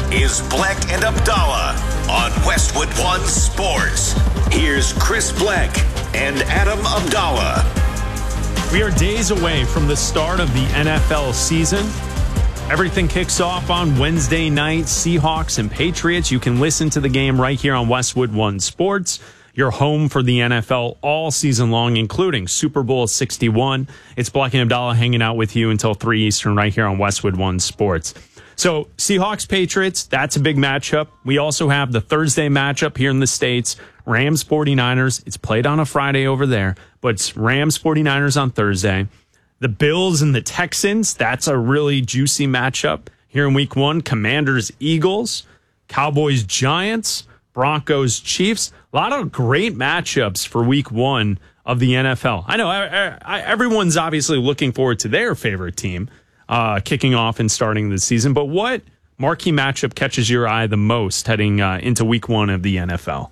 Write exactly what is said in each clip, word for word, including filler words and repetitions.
is Bleck and Abdallah on Westwood One Sports. Here's Chris Bleck and Adam Abdallah. We are days away from the start of the N F L season. Everything kicks off on Wednesday night, Seahawks and Patriots. You can listen to the game right here on Westwood One Sports, your home for the N F L all season long, including Super Bowl sixty-one. It's Bleck and Abdallah hanging out with you until three Eastern right here on Westwood One Sports. So Seahawks, Patriots, that's a big matchup. We also have the Thursday matchup here in the States, Rams, 49ers. It's played on a Friday over there, but it's Rams, 49ers on Thursday. The Bills and the Texans, that's a really juicy matchup here in week one. Commanders, Eagles, Cowboys, Giants, Broncos, Chiefs. A lot of great matchups for week one of the N F L. I know I, I, everyone's obviously looking forward to their favorite team uh, kicking off and starting the season, but what marquee matchup catches your eye the most heading uh, into week one of the N F L?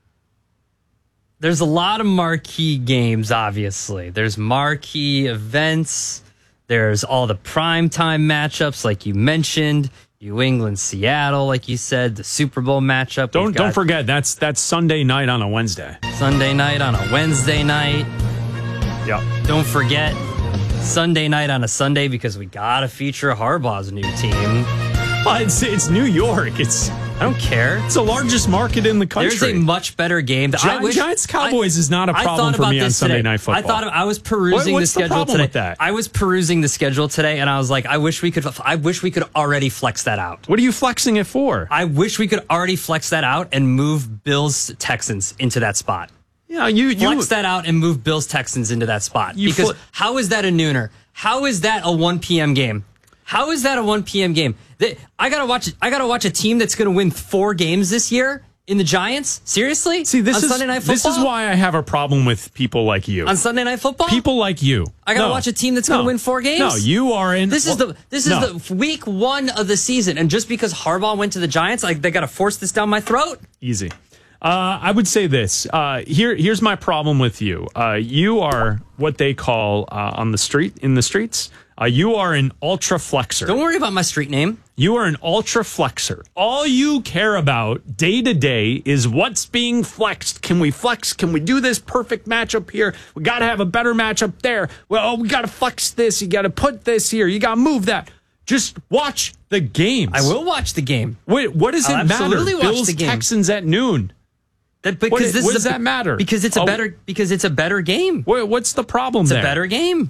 There's a lot of marquee games, obviously. There's marquee events. There's all the primetime matchups, like you mentioned. New England, Seattle, like you said, the Super Bowl matchup. Don't don't forget, that's that's Sunday night on a Wednesday. Sunday night on a Wednesday night. Yep. Don't forget, Sunday night on a Sunday, because we got to feature Harbaugh's new team. Well, it's, it's New York. It's I don't care. It's the largest market in the country. There's a much better game. Gi- I wish, Giants Cowboys I, is not a problem for me on Sunday today. Night Football. I thought I was perusing what, the schedule the problem today. With that? I was perusing the schedule today, and I was like, I wish we could. I wish we could already flex that out. What are you flexing it for? I wish we could already flex that out and move Bills Texans into that spot. Yeah, you, you flex that out and move Bills Texans into that spot. Because fl- how is that a nooner? How is that a one p.m. game? How is that a one p.m. game? I gotta watch. I gotta watch a team that's going to win four games this year in the Giants. Seriously? See, this on is Sunday Night Football? This is why I have a problem with people like you on Sunday Night Football. People like you. I gotta no. watch a team that's no. going to win four games. No, you are in. This is well, the this is no. the week one of the season, and just because Harbaugh went to the Giants, like they got to force this down my throat. Easy. Uh, I would say this. Uh, here, here's my problem with you. Uh, you are what they call uh, on the street in the streets. Uh, you are an ultra flexor. Don't worry about my street name. You are an ultra flexor. All you care about day to day is what's being flexed. Can we flex? Can we do this perfect matchup here? We got to have a better matchup there. Well, we got to flex this. You got to put this here. You got to move that. Just watch the games. I will watch the game. Wait, what does I'll it matter? absolutely watch Bills, the game. Texans at noon. That, because what this what is does a, that matter? Because it's a oh, better because it's a better game. Wait, what's the problem it's there? It's a better game.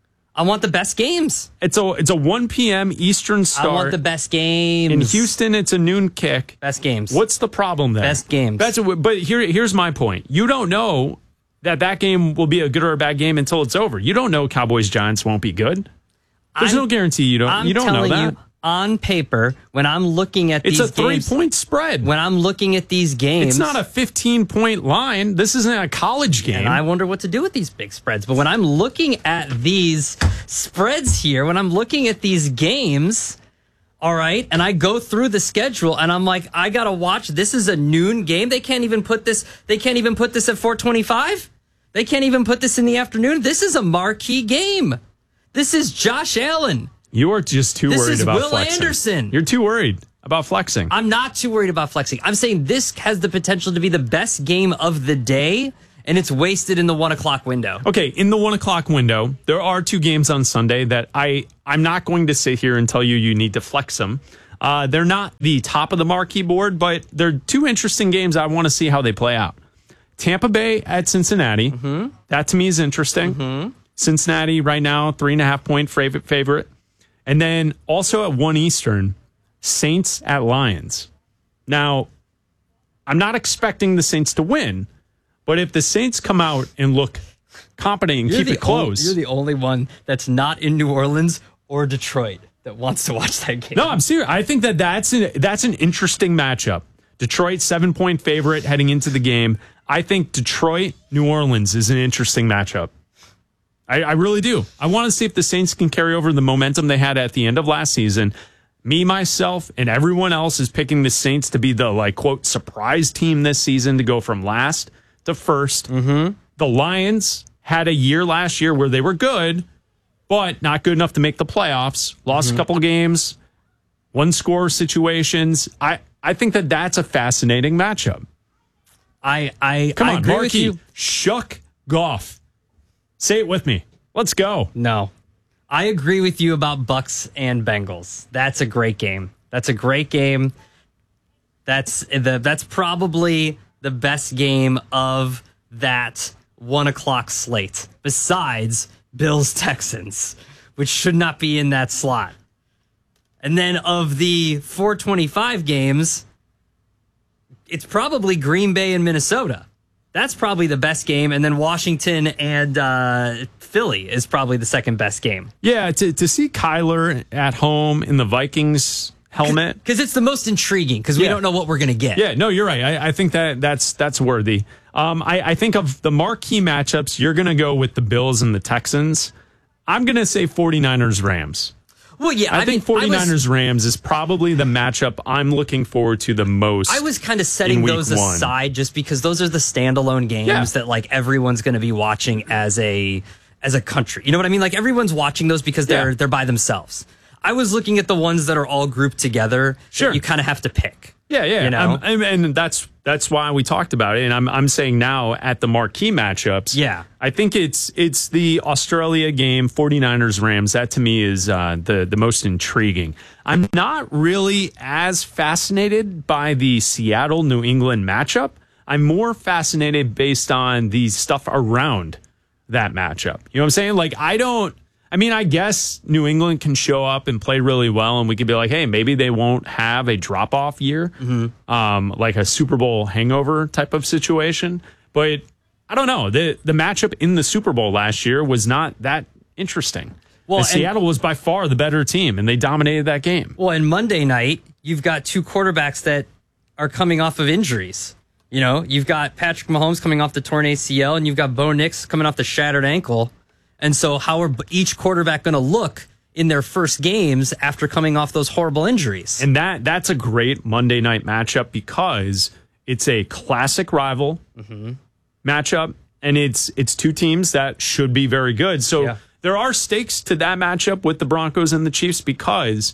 I want the best games. It's a it's a one p.m. Eastern start. I want the best games. In Houston, it's a noon kick. Best games. What's the problem there? Best games. That's a, but here here's my point. You don't know that that game will be a good or a bad game until it's over. You don't know Cowboys Giants won't be good. There's I'm, no guarantee you don't I'm you don't know telling that. You, on paper, when I'm looking at it's these a three games, point spread. When I'm looking at these games, it's not a fifteen point line. This isn't a college game. And I wonder what to do with these big spreads. But when I'm looking at these spreads here, when I'm looking at these games, all right, and I go through the schedule and I'm like, I gotta watch. This is a noon game. They can't even put this. They can't even put this at four twenty-five. They can't even put this in the afternoon. This is a marquee game. This is Josh Allen. You are just too this worried is about Will flexing. Anderson. You're too worried about flexing. I'm not too worried about flexing. I'm saying this has the potential to be the best game of the day, and it's wasted in the one o'clock window. Okay, in the one o'clock window, there are two games on Sunday that I, I'm not going to sit here and tell you you need to flex them. Uh, they're not the top of the marquee board, but they're two interesting games. I want to see how they play out. Tampa Bay at Cincinnati. Mm-hmm. That to me is interesting. Mm-hmm. Cincinnati right now, three and a half point favorite favorite. And then also at one Eastern, Saints at Lions. Now, I'm not expecting the Saints to win, but if the Saints come out and look competent and you're keep it close. Only, you're the only one that's not in New Orleans or Detroit that wants to watch that game. No, I'm serious. I think that that's an, that's an interesting matchup. Detroit, seven-point favorite heading into the game. I think Detroit, New Orleans is an interesting matchup. I, I really do. I want to see if the Saints can carry over the momentum they had at the end of last season. Me, myself, and everyone else is picking the Saints to be the, like, quote, surprise team this season to go from last to first. Mm-hmm. The Lions had a year last year where they were good, but not good enough to make the playoffs. Lost mm-hmm. a couple of games. one score situations. I, I think that that's a fascinating matchup. I I Come I on, agree Marky, with you. Shuck Goff. Say it with me. Let's go. No, I agree with you about Bucks and Bengals. That's a great game. That's a great game. That's the that's probably the best game of that one o'clock slate. Besides Bills Texans, which should not be in that slot. And then of the four twenty-five games, it's probably Green Bay and Minnesota. That's probably the best game. And then Washington and uh, Philly is probably the second best game. Yeah, to, to see Kyler at home in the Vikings helmet. Because it's the most intriguing because we Yeah. don't know what we're going to get. Yeah, no, you're right. I, I think that that's that's worthy. Um, I, I think of the marquee matchups, you're going to go with the Bills and the Texans. I'm going to say 49ers Rams. Well, yeah. I, I think mean, 49ers I was, Rams is probably the matchup I'm looking forward to the most. I was kind of setting in week those one. aside just because those are the standalone games Yeah. that like everyone's going to be watching as a as a country. You know what I mean? Like everyone's watching those because they're Yeah. they're by themselves. I was looking at the ones that are all grouped together. Sure. That you kind of have to pick. Yeah, yeah. You know? Um, and, and that's that's why we talked about it. And I'm I'm saying now at the marquee matchups. Yeah. I think it's it's the Australia game, 49ers Rams. That to me is uh, the the most intriguing. I'm not really as fascinated by the Seattle New England matchup. I'm more fascinated based on the stuff around that matchup. You know what I'm saying? Like I don't. I mean, I guess New England can show up and play really well, and we could be like, hey, maybe they won't have a drop-off year, mm-hmm. um, like a Super Bowl hangover type of situation. But I don't know. The the matchup in the Super Bowl last year was not that interesting. Well, And and- Seattle was by far the better team, and they dominated that game. Well, and Monday night, you've got two quarterbacks that are coming off of injuries. You know, you've got Patrick Mahomes coming off the torn A C L, and you've got Bo Nix coming off the shattered ankle. And so how are each quarterback going to look in their first games after coming off those horrible injuries? And that that's a great Monday night matchup because it's a classic rival mm-hmm. matchup, and it's it's two teams that should be very good. So Yeah. there are stakes to that matchup with the Broncos and the Chiefs because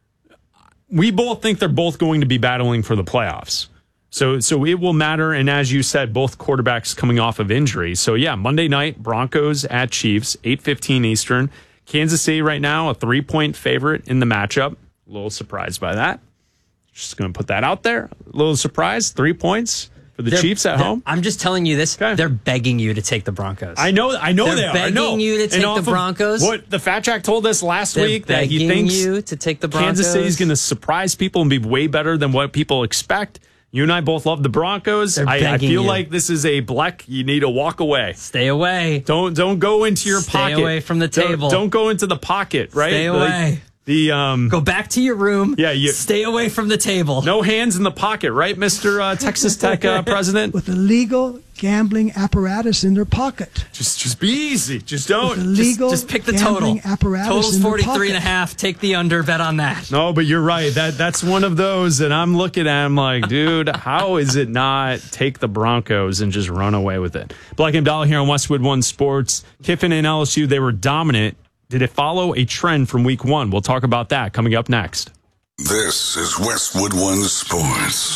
we both think they're both going to be battling for the playoffs. So so it will matter. And as you said, both quarterbacks coming off of injury. So yeah, Monday night, Broncos at Chiefs, eight fifteen Eastern. Kansas City right now, a three-point favorite in the matchup. A little surprised by that. Just going to put that out there. A little surprised, three points for the They're- Chiefs at they're- home. I'm just telling you this. Okay. They're begging you to take the Broncos. I know, I know They're they are. I begging know. you to And take off the of Broncos. What the Fat Jack told us last They're week that he begging thinks you to take the Kansas Broncos. City's going to surprise people and be way better than what people expect. You and I both love the Broncos. They're I, I begging feel you. like this is a Bleck. You need to walk away. Stay away. Don't don't go into your Stay pocket. away from the Don't- table. Don't, go into the pocket. Right. Stay Like, away. the um. Go back to your room. Yeah, you- Stay away from the table. No hands in the pocket, right, Mister Uh, Texas Tech uh, president? With illegal gambling apparatus in their pocket. Just just be easy. Just don't. With illegal Just pick the total. gambling apparatus Total's in their forty-three and a pocket. half. Take the under. Bet on that. No, but you're right. That that's one of those that I'm looking at. I'm like, dude, how is it not take the Broncos and just run away with it? Black and Dollar here on Westwood One Sports. Kiffin and L S U, they were dominant. Did it follow a trend from week one? We'll talk about that coming up next. This is Westwood One Sports.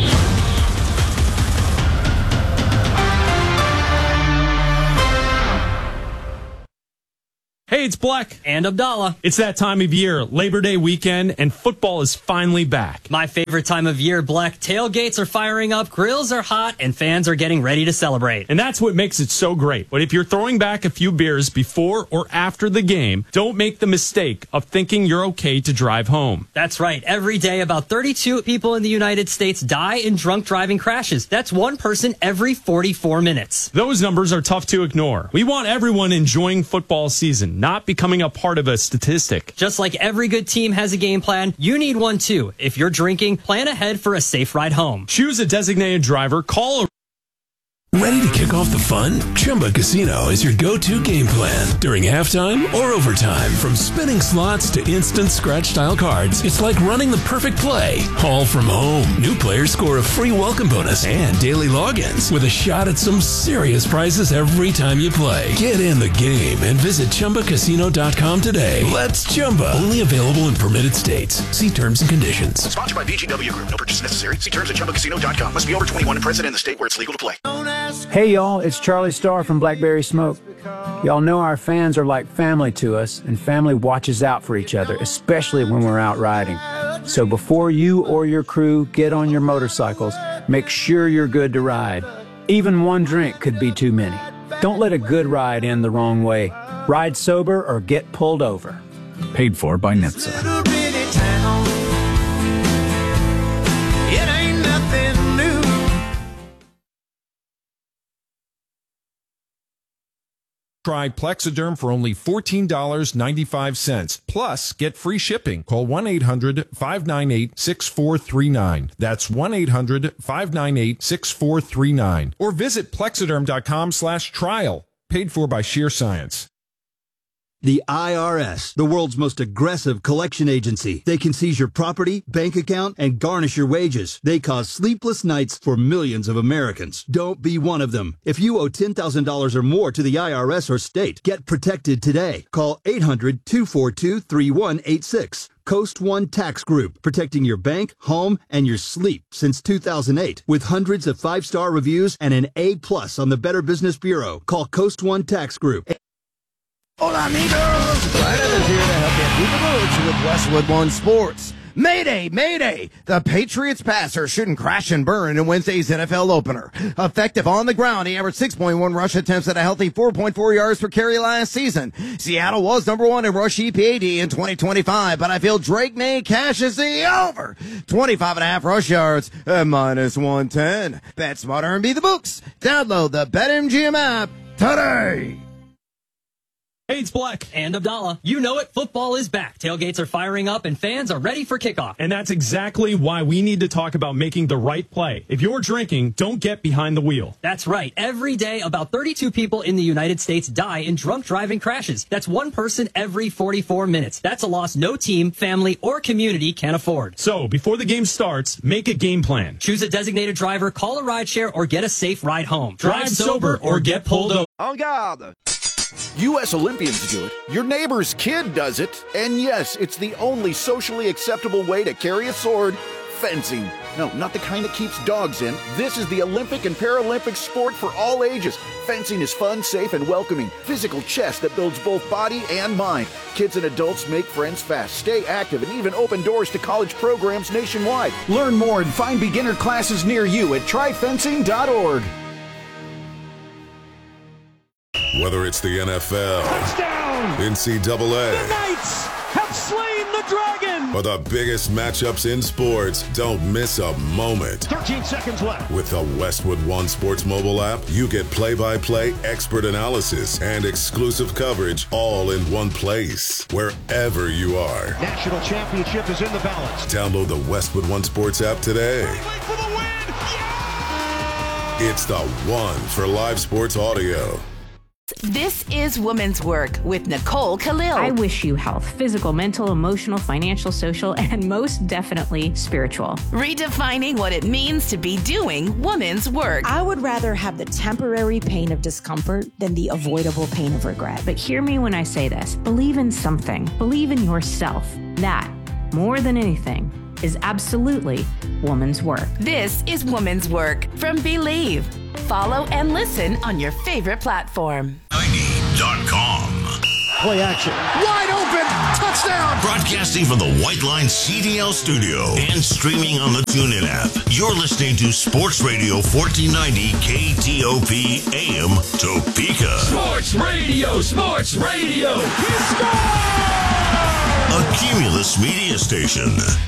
Hey, it's Black. And Abdallah. It's that time of year, Labor Day weekend, and football is finally back. My favorite time of year, Black. Tailgates are firing up, grills are hot, and fans are getting ready to celebrate. And that's what makes it so great. But if you're throwing back a few beers before or after the game, don't make the mistake of thinking you're okay to drive home. That's right. Every day, about thirty-two people in the United States die in drunk driving crashes. That's one person every forty-four minutes. Those numbers are tough to ignore. We want everyone enjoying football season, not becoming a part of a statistic. Just like every good team has a game plan, you need one too. If you're drinking, plan ahead for a safe ride home. Choose a designated driver, call a Ready to kick kick off the fun? Chumba Casino is your go-to game plan. During halftime or overtime, from spinning slots to instant scratch-style cards, it's like running the perfect play, all from home. New players score a free welcome bonus and daily logins with a shot at some serious prizes every time you play. Get in the game and visit Chumba Casino dot com today. Let's Chumba. Only available in permitted states. See terms and conditions. Sponsored by B G W Group. No purchase necessary. See terms at Chumba Casino dot com. Must be over twenty-one and present in the state where it's legal to play. Hey y'all, it's Charlie Starr from Blackberry Smoke. Y'all know our fans are like family to us, and family watches out for each other, especially when we're out riding. So before you or your crew get on your motorcycles, make sure you're good to ride. Even one drink could be too many. Don't let a good ride end the wrong way. Ride sober or get pulled over. Paid for by N H T S A. Try Plexiderm for only fourteen dollars and ninety-five cents. Plus, get free shipping. Call one eight hundred five nine eight six four three nine. That's one eight hundred five nine eight six four three nine. Or visit Plexiderm.com slash trial. Paid for by Sheer Science. The I R S, the world's most aggressive collection agency. They can seize your property, bank account, and garnish your wages. They cause sleepless nights for millions of Americans. Don't be one of them. If you owe ten thousand dollars or more to the I R S or state, get protected today. Call eight hundred two four two three one eight six. Coast One Tax Group, protecting your bank, home, and your sleep since two thousand eight. With hundreds of five-star reviews and an A plus on the Better Business Bureau. Call Coast One Tax Group. Hola, amigos! Brandon is here to help you keep the boots with Westwood One Sports. Mayday, mayday! The Patriots passer shouldn't crash and burn in Wednesday's N F L opener. Effective on the ground, he averaged six point one rush attempts at a healthy four point four yards per carry last season. Seattle was number one in rush E P A D in twenty twenty-five, but I feel Drake May cashes the over. twenty-five and a half rush yards at minus one ten. Bet smarter and beat the books. Download the BetMGM app today. Hey, it's Black. And Abdallah. You know it, football is back. Tailgates are firing up and fans are ready for kickoff. And that's exactly why we need to talk about making the right play. If you're drinking, don't get behind the wheel. That's right. Every day, about thirty-two people in the United States die in drunk driving crashes. That's one person every forty-four minutes. That's a loss no team, family, or community can afford. So, before the game starts, make a game plan. Choose a designated driver, call a rideshare, or get a safe ride home. Drive, Drive sober or get pulled over. En garde! U S Olympians do it, your neighbor's kid does it, and yes, it's the only socially acceptable way to carry a sword, fencing. No, not the kind that keeps dogs in. This is the Olympic and Paralympic sport for all ages. Fencing is fun, safe, and welcoming. Physical chess that builds both body and mind. Kids and adults make friends fast, stay active, and even open doors to college programs nationwide. Learn more and find beginner classes near you at try fencing dot org. Whether it's the N F L, touchdown, N C double A, the Knights have slain the dragon, or the biggest matchups in sports, don't miss a moment. thirteen seconds left. With the Westwood One Sports mobile app, you get play-by-play expert analysis and exclusive coverage all in one place, wherever you are. National championship is in the balance. Download the Westwood One Sports app today. For the win. Yeah! It's the one for live sports audio. This is Women's Work with Nicole Khalil. I wish you health, physical, mental, emotional, financial, social, and most definitely spiritual. Redefining what it means to be doing women's work. I would rather have the temporary pain of discomfort than the avoidable pain of regret. But hear me when I say this. Believe in something. Believe in yourself. That, more than anything, is absolutely woman's work. This is Woman's Work from Believe. Follow and listen on your favorite platform. ninety dot com. Play action. Wide open. Touchdown. Broadcasting from the White Line C D L studio and streaming on the TuneIn app. You're listening to Sports Radio fourteen ninety K T O P A M Topeka. Sports Radio, Sports Radio. He scored! A Cumulus media station.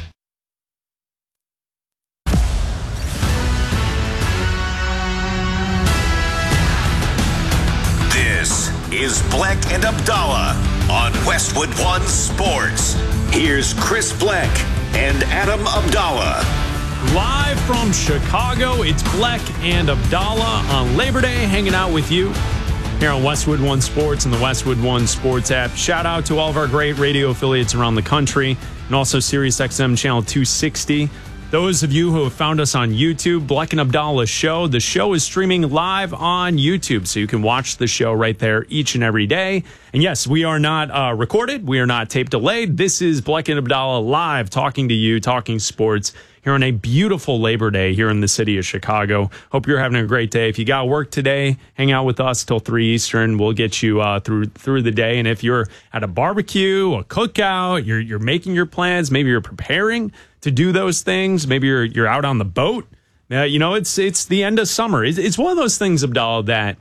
This is Black and Abdallah on Westwood One Sports. Here's Chris Black and Adam Abdallah. live from Chicago. It's Bleck and Abdallah on Labor Day, hanging out with you here on Westwood One Sports and the Westwood One Sports app. Shout out to all of our great radio affiliates around the country and also Sirius X M Channel two sixty. Those of you who have found us on YouTube, Bleck and Abdallah Show, the show is streaming live on YouTube, so you can watch the show right there each and every day. And yes, we are not uh, recorded. We are not tape delayed. This is Bleck and Abdallah live talking to you, talking sports here on a beautiful Labor Day here in the city of Chicago. Hope you're having a great day. If you got work today, hang out with us till three Eastern. We'll get you uh, through through the day. And if you're at a barbecue, a cookout, you're you're making your plans, maybe you're preparing to do those things, maybe you're you're out on the boat. Uh, you know, it's it's the end of summer. It's, it's one of those things, Abdallah, that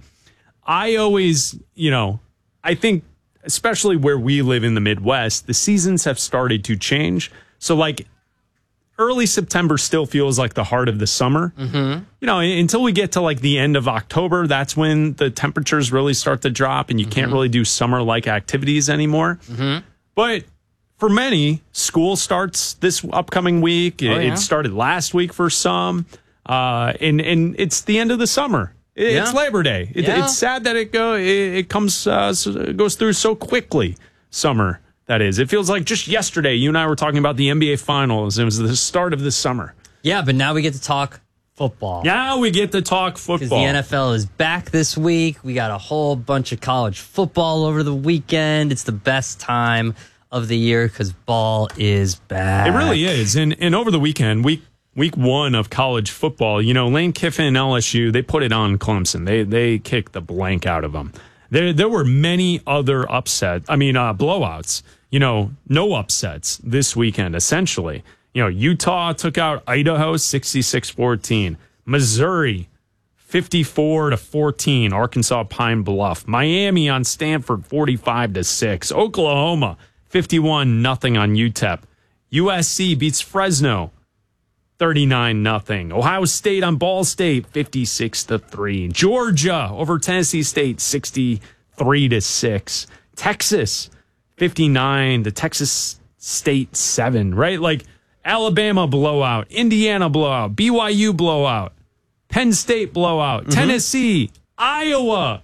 I always, you know, I think, especially where we live in the Midwest, the seasons have started to change. So, like, early September still feels like the heart of the summer. Mm-hmm. You know, until we get to like the end of October, that's when the temperatures really start to drop and you mm-hmm. can't really do summer-like activities anymore. Mm-hmm. But for many, school starts this upcoming week. It, oh, yeah. it started last week for some. Uh, and, and it's the end of the summer. It, yeah. It's Labor Day. It, yeah. It's sad that it go it, it comes uh, it goes through so quickly. Summer. That is. It feels like just yesterday, you and I were talking about the N B A Finals. It was the start of the summer. Yeah, but now we get to talk football. Now we get to talk football. Because the N F L is back this week. We got a whole bunch of college football over the weekend. It's the best time of the year because ball is back. It really is. And and over the weekend, week week one of college football, you know, Lane Kiffin and L S U, they put it on Clemson. They they kicked the blank out of them. There there were many other upsets. I mean, uh, blowouts. You know, no upsets this weekend, essentially. You know, Utah took out Idaho sixty-six fourteen. Missouri fifty-four to fourteen. Arkansas Pine Bluff. Miami on Stanford forty-five to six. Oklahoma fifty-one nothing on U T E P. U S C beats Fresno thirty-nine nothing. Ohio State on Ball State fifty-six to three. Georgia over Tennessee State sixty-three to six. Texas fifty-nine to Texas State seven, right? Like Alabama blowout, Indiana blowout, B Y U blowout, Penn State blowout, mm-hmm. Tennessee, Iowa.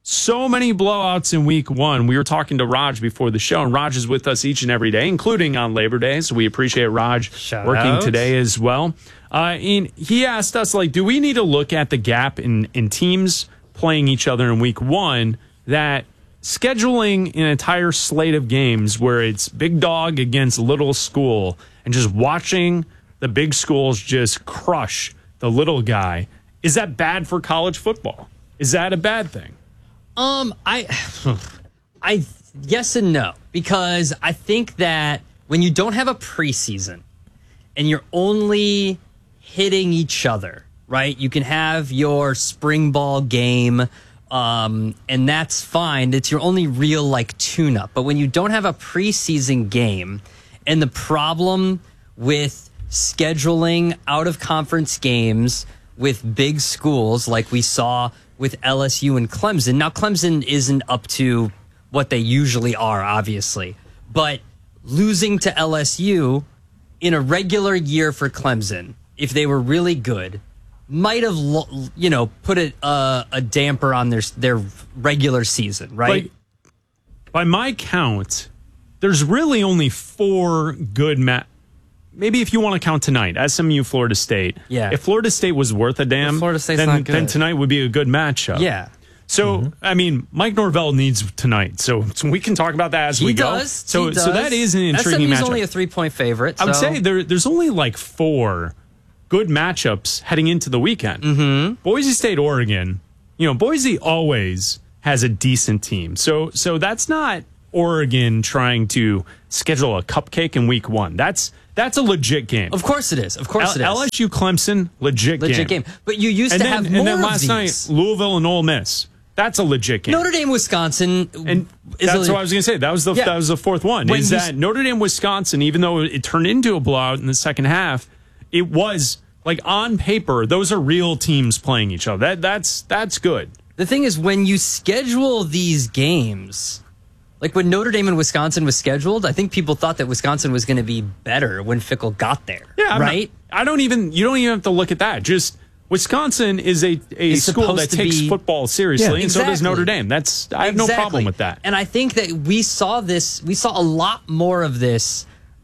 So many blowouts in week one. We were talking to Raj before the show, and Raj is with us each and every day, including on Labor Day. So we appreciate Raj Shout working out. today as well. Uh, and he asked us, like, do we need to look at the gap in, in teams playing each other in week one that scheduling an entire slate of games where it's big dog against little school and just watching the big schools just crush the little guy, is that bad for college football? Is that a bad thing? Um, I, I, yes and no, because I think that when you don't have a preseason and you're only hitting each other, right? You can have your spring ball game, um, and that's fine. It's your only real like tune-up. But when you don't have a preseason game, and the problem with scheduling out-of-conference games with big schools like we saw with L S U and Clemson. Now, Clemson isn't up to what they usually are, obviously. But losing to L S U in a regular year for Clemson, if they were really good, might have, you know, put a, uh, a damper on their their regular season, right? By, by my count, there's really only four good matches. Maybe if you want to count tonight, S M U, Florida State. Yeah. If Florida State was worth a damn, If Florida State's then, not good. then tonight would be a good matchup. Yeah. So, Mm-hmm. I mean, Mike Norvell needs tonight. So, so we can talk about that as He we go. does. So, he does. so that is an intriguing S M U's matchup. only a three-point favorite. I would so- say there, there's only like four good matchups heading into the weekend. Mm-hmm. Boise State, Oregon. You know, Boise always has a decent team. So, so that's not Oregon trying to schedule a cupcake in week one. That's that's a legit game. Of course it is. Of course it is. L S U Clemson, legit, Legit game. But you used and to then, have and more then of last these. night, Louisville and Ole Miss. That's a legit game. Notre Dame, Wisconsin, and is that's a, what I was going to say. That was the Yeah. that was the fourth one. When is you that s- Notre Dame, Wisconsin? Even though it turned into a blowout in the second half, it was like on paper, those are real teams playing each other. That that's that's good. The thing is, when you schedule these games, like when Notre Dame and Wisconsin was scheduled, I think people thought that Wisconsin was going to be better when Fickle got there. Yeah, I'm right. I don't even, you don't even have to look at that. Just Wisconsin is a, a school that takes be, football seriously, yeah, and exactly. so does Notre Dame. That's I have exactly. no problem with that. And I think that we saw this, we saw a lot more of this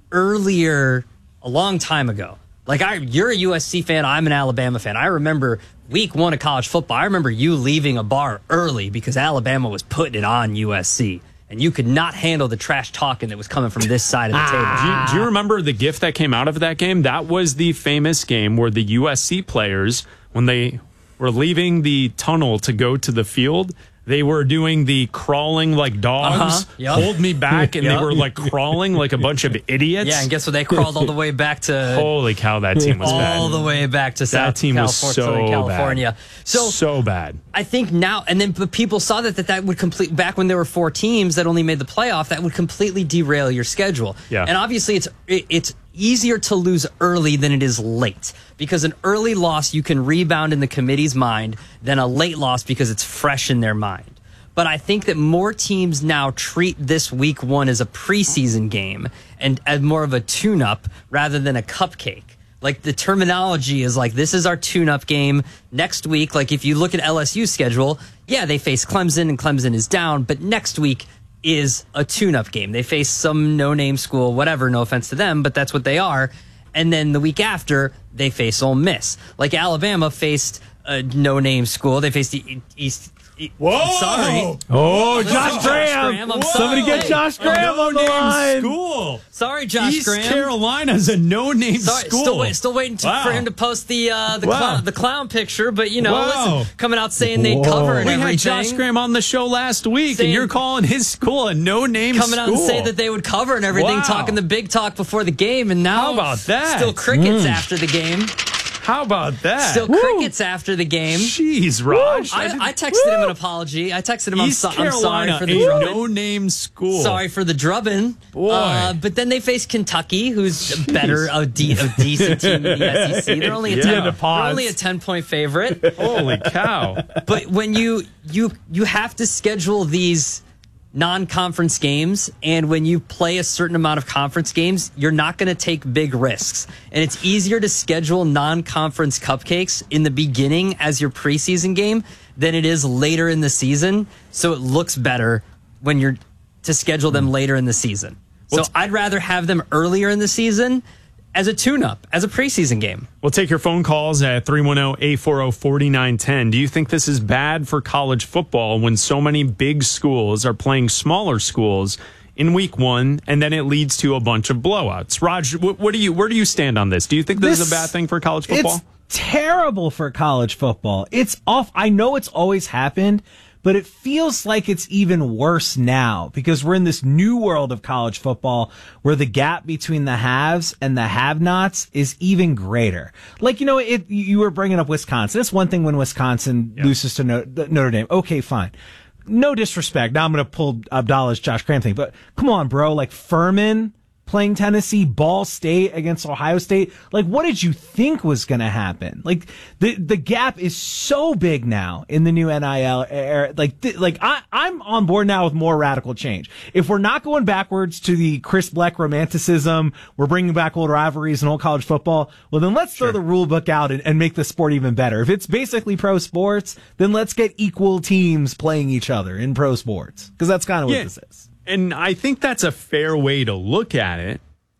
earlier, a long time ago. Like, I, you're a U S C fan, I'm an Alabama fan. I remember week one of college football, I remember you leaving a bar early because Alabama was putting it on U S C. And you could not handle the trash talking that was coming from this side of the table. Do you, do you remember the gif that came out of that game? That was the famous game where the U S C players, when they were leaving the tunnel to go to the field, they were doing the crawling like dogs, uh-huh. yep. hold me back, and yep. they were like crawling like a bunch of idiots. Yeah, and guess what? They crawled all the way back to... Holy cow, that team was all bad. All the way back to that South team was California, so Southern California. Bad. So, so bad. I think now, and then but people saw that, that that would complete, back when there were four teams that only made the playoff, that would completely derail your schedule. Yeah. And obviously it's it, it's easier to lose early than it is late, because an early loss you can rebound in the committee's mind than a late loss because it's fresh in their mind. But I think that more teams now treat this week one as a preseason game and as more of a tune-up rather than a cupcake. Like, the terminology is like, this is our tune-up game. Next week, like, if you look at L S U's schedule, yeah, they face Clemson and Clemson is down, but next week is a tune-up game. They face some no-name school, whatever, no offense to them, but that's what they are. And then the week after, they face Ole Miss. Like, Alabama faced a no-name school. They faced the East... Whoa! Sorry. Oh, Josh Graham. I'm Somebody sorry. get Josh Graham on the line. School. Sorry, Josh East Graham. East Carolina's a no-name sorry, school. Still, wait, still waiting to, wow. for him to post the uh, the, wow. clown, the clown picture, but, you know, wow. listen, coming out saying they cover and we everything. We had Josh Graham on the show last week, saying, and you're calling his school a no-name coming school. Coming out and saying that they would cover and everything, wow. talking the big talk before the game, and now How about that? Still crickets mm. after the game. How about that? Still Woo. crickets after the game. Jeez, Raj. I, I, I texted Woo. him an apology. I texted him, East I'm, so, I'm sorry for the a drubbing. no-name school. Sorry for the drubbing. Boy. Uh, but then they face Kentucky, who's Jeez. better, a, de- a decent team in the S E C. They're only a, yeah. ten, they're only a ten-point favorite. Holy cow. But when you, you, you have to schedule these non-conference games, and when you play a certain amount of conference games, you're not going to take big risks. And it's easier to schedule non-conference cupcakes in the beginning as your preseason game than it is later in the season. So it looks better when you're to schedule them later in the season. So well, I'd rather have them earlier in the season as a tune-up, as a preseason game. We'll take your phone calls at three one zero, eight four zero, four nine one zero. Do you think this is bad for college football when so many big schools are playing smaller schools in week one, and then it leads to a bunch of blowouts? Raj, what, what do you, where do you stand on this? Do you think this, this is a bad thing for college football? It's terrible for college football. It's off. I know it's always happened, but it feels like it's even worse now because we're in this new world of college football where the gap between the haves and the have-nots is even greater. Like, you know, it, you were bringing up Wisconsin. It's one thing when Wisconsin yeah. loses to Notre Dame. Okay, fine. No disrespect. Now I'm going to pull Abdallah's Josh Graham thing, but come on, bro. Like Furman playing Tennessee, Ball State against Ohio State. Like, what did you think was going to happen? Like, the the gap is so big now in the new N I L era. Like, th- like I, I'm on board now with more radical change. If we're not going backwards to the Chris Bleck romanticism, we're bringing back old rivalries and old college football, well, then let's sure. throw the rule book out and, and make the sport even better. If it's basically pro sports, then let's get equal teams playing each other in pro sports, because that's kind of yeah. what this is. And I think that's a fair way to look at it.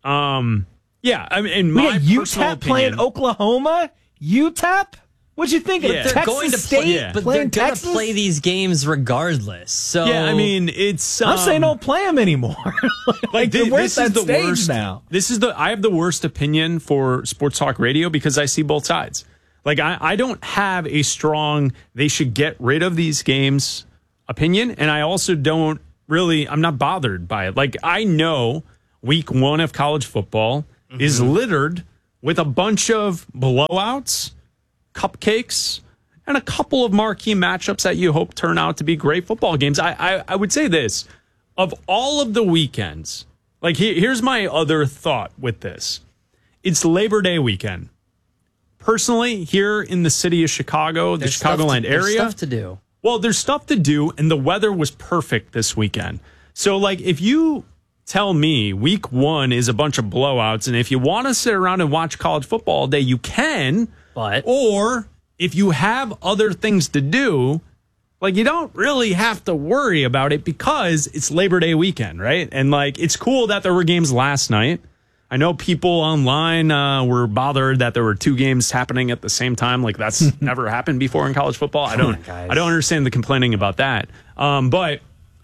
Um, yeah, I mean, in we my had personal U T E P opinion, playing Oklahoma. U T E P. What'd you think? But of they're Texas going to State play, yeah. but they're going to play these games regardless. So yeah, I mean, it's. Um, I'm saying don't play them anymore. like th- we're this at is that the stage worst now. This is the. I have the worst opinion for sports talk radio because I see both sides. Like I, I don't have a strong. They should get rid of these games opinion, and I also don't. Really, I'm not bothered by it. Like, I know week one of college football mm-hmm. is littered with a bunch of blowouts, cupcakes, and a couple of marquee matchups that you hope turn out to be great football games. I, I, I would say this. Of all of the weekends, like, he, here's my other thought with this. It's Labor Day weekend. Personally, here in the city of Chicago, there's the Chicagoland to, area. There's stuff to do. Well, there's stuff to do, and the weather was perfect this weekend. So, like, if you tell me week one is a bunch of blowouts, and if you want to sit around and watch college football all day, you can. But or if you have other things to do, like you don't really have to worry about it because it's Labor Day weekend, right? And like it's cool that there were games last night. I know people online uh, were bothered that there were two games happening at the same time. Like that's never happened before in college football. I don't, I don't understand the complaining about that. Um, but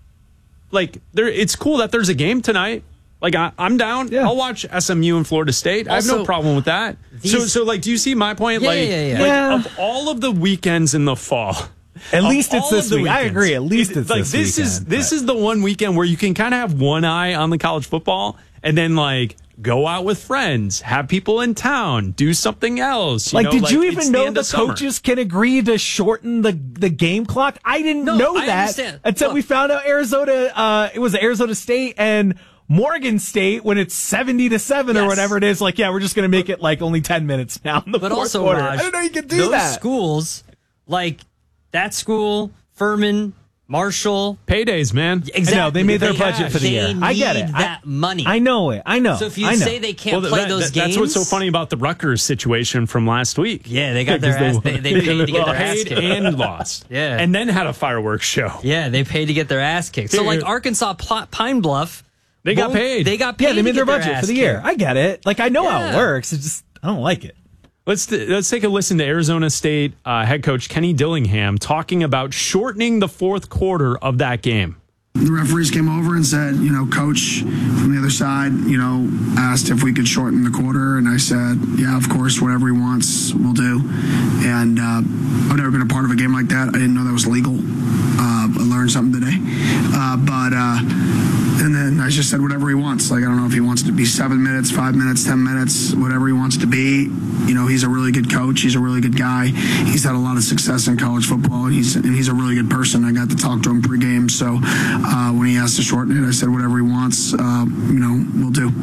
like, there, it's cool that there's a game tonight. Like I, I'm down. Yeah. I'll watch S M U and Florida State. I have Also, no problem with that. these- So, so like, do you see my point? Yeah, like, yeah, yeah. like Yeah. of all of the weekends in the fall. At of least it's all this of the week. I weekends, agree. At least it- it's like this this is weekend, this but- is the one weekend where you can kind of have one eye on the college football and then like go out with friends, have people in town, do something else. You Like, know, did you it's even know end the of summer. coaches can agree to shorten the, the game clock? I didn't No, know I that understand. until Look. we found out Arizona. Uh, it was Arizona State and Morgan State when it's seventy to seven or Yes. whatever it is. Like, yeah, we're just going to make it like only ten minutes now in the But fourth also, quarter. Raj, I didn't know you could do those that. schools, like that school, Furman, Marshall, Paydays, man. exactly. I know, they made their They- budget for the they year. I get it. need I- that money. I know it. I know. So if you I know. say they can't Well, play that- those that- games, That's what's so funny about the Rutgers situation from last week. Yeah, they got their ass. They, they paid to get their ass paid kicked. and lost. Yeah. and then had a fireworks show. Yeah, they paid to get their ass kicked. So like Here. Arkansas Pl- Pine Bluff, They got won't- paid. They got paid. yeah, they to made their get budget ass for the year. kicked. I get it. Like, I know how Yeah. it works. It's just, I don't like it. Let's let's take a listen to Arizona State uh, head coach Kenny Dillingham talking about shortening the fourth quarter of that game. The referees came over and said, you know, coach from the other side, you know, asked if we could shorten the quarter. And I said, yeah, of course, whatever he wants, we'll do. And uh, I've never been a part of a game like that. I didn't know that was legal. Uh, I learned something today. Uh, but, uh, and then I just said whatever he wants. Like, I don't know if he wants it to be seven minutes, five minutes, ten minutes, whatever he wants it to be. You know, he's a really good coach. He's a really good guy. He's had a lot of success in college football, and he's and he's a really good person. I got to talk to him pregame. So uh, when he asked to shorten it, I said whatever he wants, uh, you know, we'll do.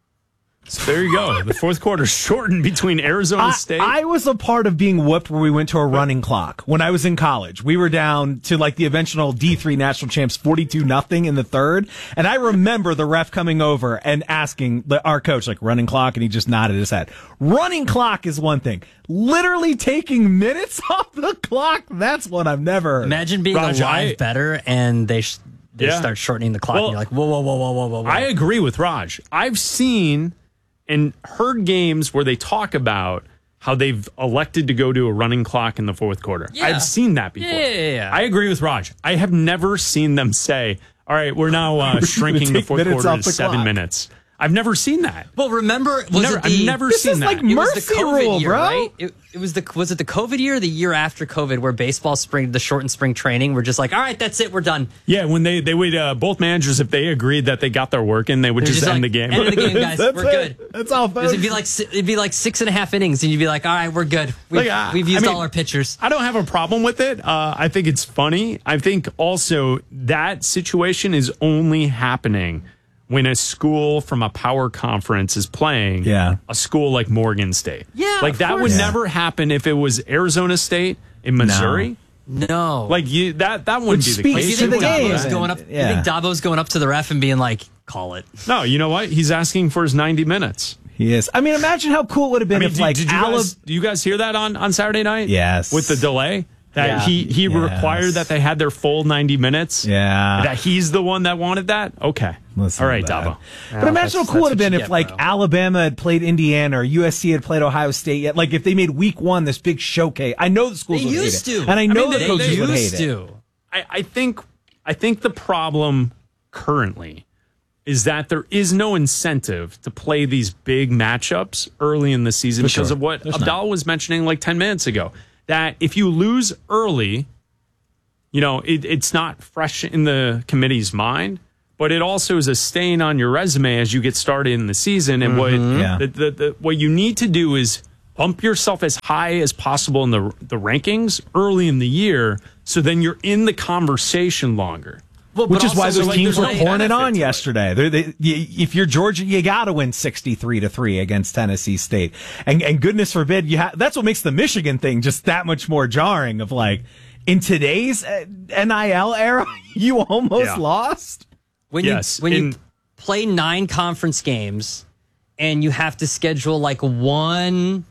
So there you go. The fourth quarter shortened between Arizona I, State. I was a part of being whooped where we went to a running clock when I was in college. We were down to like the eventual D three national champs forty-two nothing in the third. And I remember the ref coming over and asking the, our coach, like, running clock, and he just nodded his head. Running clock is one thing. Literally taking minutes off the clock, that's one I've never heard. Imagine being Raj, a live I- better and they sh- they Yeah. start shortening the clock. Well, and you're like, whoa, whoa, whoa, whoa, whoa, whoa, whoa. I agree with Raj. I've seen and heard games where they talk about how they've elected to go to a running clock in the fourth quarter. Yeah. I've seen that before. Yeah, yeah, yeah. I agree with Raj. I have never seen them say, all right, we're now uh, shrinking the take fourth minutes quarter off to the seven clock. minutes. I've never seen that. Well, remember, was Never- it the, I've never This seen is that. like it was the mercy COVID rule, year, bro. right? It, it was the was it the COVID year or the year after COVID where baseball spring, the shortened spring training, we're just like, all right, that's it, we're done. Yeah, when they, they would, uh, both managers, if they agreed that they got their work in, they would They're just, just end like, the game. End of the game, guys. That's we're it. good. That's all, folks. It'd be like si- it'd be like six and a half innings, and you'd be like, all right, we're good. We've, Like, uh, we've used I mean, all our pitchers. I don't have a problem with it. Uh, I think it's funny. I think also that situation is only happening when a school from a power conference is playing Yeah. a school like Morgan State. Yeah, like of that would course. never happen if it was Arizona State in Missouri. No, Like you, that that wouldn't Which be the speaks case. you to think the game. Dabo's going up? Yeah. You think Dabo's going up to the ref and being like, call it? No, you know what? He's asking for his ninety minutes. He is. I mean, imagine how cool it would have been I mean, if, did, like, did you Alabama. guys, do you guys hear that on, on Saturday night? Yes. With the delay? That Yeah. he, he Yes. required that they had their full ninety minutes? Yeah. That he's the one that wanted that? Okay. Listen All right, to that. Dabo. But imagine how cool it would have been if, get, like, bro. Alabama had played Indiana or U S C had played Ohio State yet. Like, if they made week one this big showcase. I know the schools They would used hate it. to. And I know mean, the they- coaches they would hate used it. to. I, I think I think the problem currently is that there is no incentive to play these big matchups early in the season For because sure. of what There's Abdal was mentioning like ten minutes ago. That if you lose early, you know, it, it's not fresh in the committee's mind, but it also is a stain on your resume as you get started in the season. And what Yeah. the, the, the, what you need to do is bump yourself as high as possible in the the rankings early in the year, so then you're in the conversation longer. Well, Which but is why also, those like, teams were there's no pouring it benefit on to it. yesterday. They, they, you, if you're Georgia, you got to win sixty-three to three against Tennessee State. And, and goodness forbid, you ha- that's what makes the Michigan thing just that much more jarring of like, in today's uh, N I L era, you almost Yeah. lost. When Yes, you when in- you play nine conference games and you have to schedule like one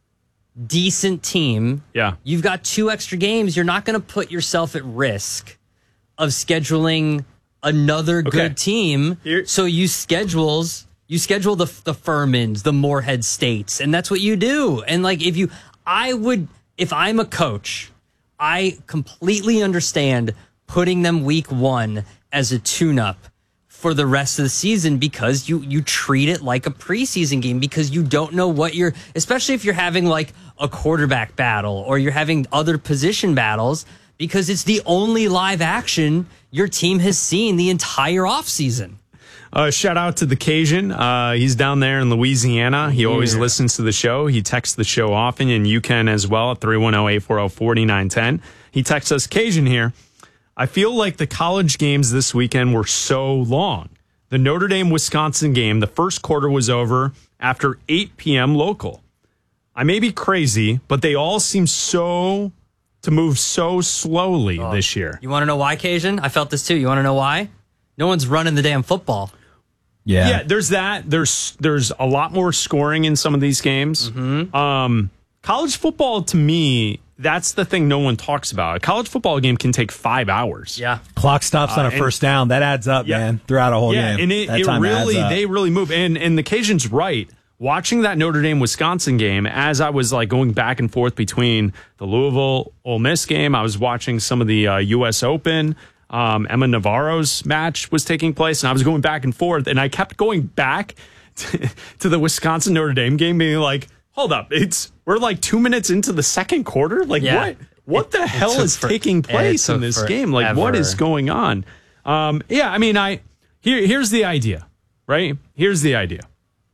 decent team. Yeah. You've got two extra games. You're not going to put yourself at risk of scheduling another good Okay. team. Here- So you schedules, you schedule the the Furmans, the Moorhead States, and that's what you do. And like if you, I would, if I'm a coach, I completely understand putting them week one as a tune-up for the rest of the season because you you treat it like a preseason game because you don't know what you're, especially if you're having like a quarterback battle or you're having other position battles because it's the only live action your team has seen the entire offseason. Uh, shout out to the Cajun. Uh, he's down there in Louisiana. He always Yeah. listens to the show. He texts the show often, and you can as well at three one zero, eight four zero, four nine one zero. He texts us, Cajun here. I feel like the college games this weekend were so long. The Notre Dame-Wisconsin game, the first quarter was over after eight p.m. local. I may be crazy, but they all seem so to move so slowly Oh. this year. You want to know why, Cajun? I felt this too. You want to know why? No one's running the damn football. Yeah. Yeah, there's that. There's there's a lot more scoring in some of these games. Mm-hmm. Um, college football, to me, that's the thing no one talks about. A college football game can take five hours. Yeah. Clock stops on Uh, a and- first down. That adds up, Yeah. man, throughout a whole yeah, game. and it, That it time really, adds up. they really move. And and the Cajuns right. Watching that Notre Dame Wisconsin game, as I was like going back and forth between the Louisville Ole Miss game, I was watching some of the uh, U S Open. Um, Emma Navarro's match was taking place, and I was going back and forth, and I kept going back to, to the Wisconsin Notre Dame game, being like, "Hold up, it's we're like two minutes into the second quarter. Like Yeah. what? What It- the it hell took is for- taking it place in took this game? Like what is forever. going on?" Um, yeah, I mean, I here here's the idea, right? Here's the idea.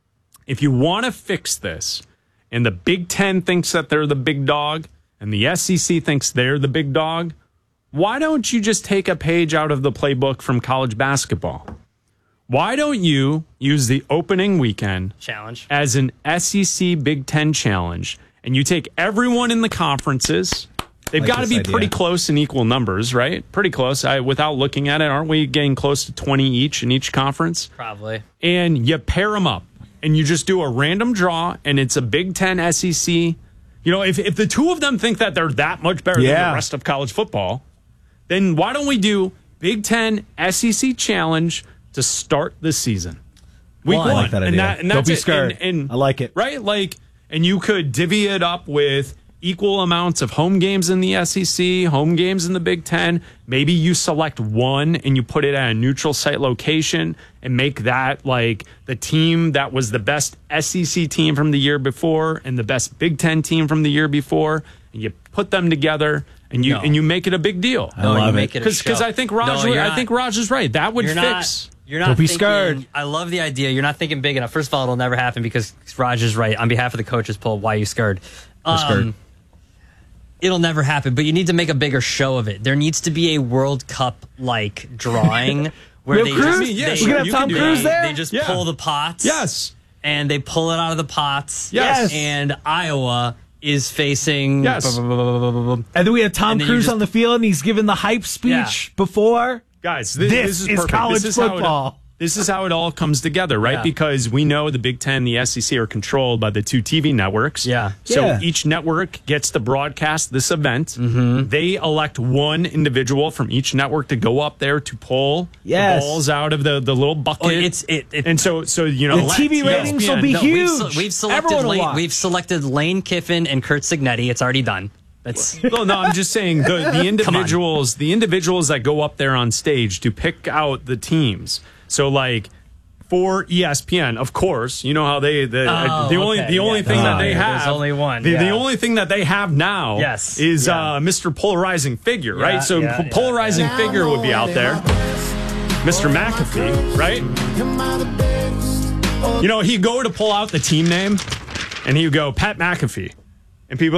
If you want to fix this, and the Big Ten thinks that they're the big dog, and the S E C thinks they're the big dog, why don't you just take a page out of the playbook from college basketball? Why don't you use the opening weekend Challenge. as an S E C Big Ten challenge, and you take everyone in the conferences? They've Like got to this be idea. pretty close in equal numbers, right? Pretty close. I, without looking at it, aren't we getting close to twenty each in each conference? Probably. And you pair them up, and you just do a random draw, and it's a Big Ten S E C. You know, if, if the two of them think that they're that much better than Yeah. the rest of college football, then why don't we do Big Ten S E C Challenge to start the season? Week Well, I one. like that and idea. that, and Don't that's be it. scared. And, and, I like it. Right? Like, and you could divvy it up with equal amounts of home games in the S E C, home games in the Big Ten. Maybe you select one and you put it at a neutral site location and make that like the team that was the best S E C team from the year before and the best Big Ten team from the year before, and you put them together and you No. and you make it a big deal. No, you make it a Because show. I think Raj, No, you're I not- think Raj is right. That would You're fix. not. You're not Don't be thinking- scared. I love the idea. You're not thinking big enough. First of all, it'll never happen because Raj is right. On behalf of the coaches poll, why are you scared? Um, scared. It'll never happen, but you need to make a bigger show of it. There needs to be a World Cup like drawing where We they have just, Cruise? Yeah, they, sure, We're gonna have you Tom can do Cruise that. there? they just Yeah. pull the pots. Yes. And they pull it out of the pots. Yes. And Iowa is facing. Yes. And then we have Tom And then you Cruise just- on the field, and he's giving the hype speech Yeah. before. Guys, this, This this is, is perfect. college this is How football. it, this is how it all comes together, right? Yeah. Because we know the Big Ten and the S E C are controlled by the two T V networks. Yeah. So Yeah. each network gets to broadcast this event. Mm-hmm. They elect one individual from each network to go up there to pull Yes. the balls out of the, the little bucket. Oh, it's it. it and so so you know The T V ratings will be No, huge. We've, se- we've selected Everyone will Lane, watch. we've selected Lane Kiffin and Kurt Signetti. It's already done. That's Well, no, I'm just saying the, the individuals, the individuals that go up there on stage to pick out the teams. So, like for E S P N, of course, you know how they the Oh, the only okay, the only yeah. thing that Oh, they yeah, have there's only one, The, the yeah. only thing that they have now, Yes, is yeah. uh, Mister Polarizing Figure, Yeah, right? So yeah, po- yeah, Polarizing yeah. Figure would be out there. Mister McAfee, right? You know, he'd go to pull out the team name, and he'd go Pat McAfee, and people.